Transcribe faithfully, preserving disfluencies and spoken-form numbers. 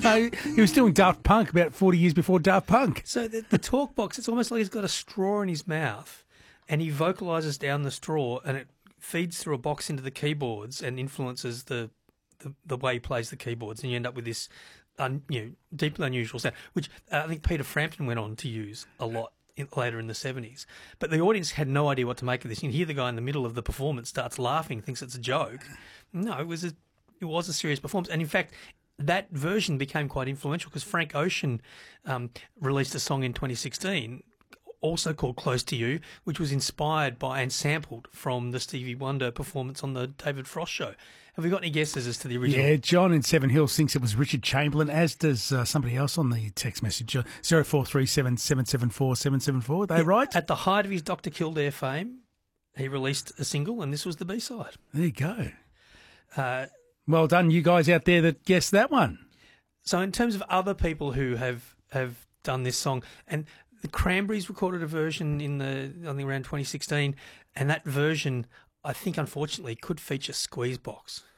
no, he was doing Daft Punk about forty years before Daft Punk. So the, the talk box, it's almost like he's got a straw in his mouth and he vocalises down the straw and it feeds through a box into the keyboards and influences the, the, the way he plays the keyboards, and you end up with this un, you know, deeply unusual sound, which uh, I think Peter Frampton went on to use a lot in, later in the seventies. But the audience had no idea what to make of this. You can hear the guy in the middle of the performance starts laughing, thinks it's a joke. No, it was a, it was a serious performance. And in fact, that version became quite influential because Frank Ocean um, released a song in twenty sixteen also called Close to You, which was inspired by and sampled from the Stevie Wonder performance on the David Frost show. Have we got any guesses as to the original? Yeah, John in Seven Hills thinks it was Richard Chamberlain, as does uh, somebody else on the text message, zero four three seven, seven seven four, seven seven four. Are they Yeah, right? At the height of his Doctor Kildare fame, he released a single, and this was the B-side. There you go. Uh, well done, you guys out there that guessed that one. So in terms of other people who have, have done this song, and the Cranberries recorded a version in the I think around twenty sixteen, and that version, I think, unfortunately, could feature Squeezebox.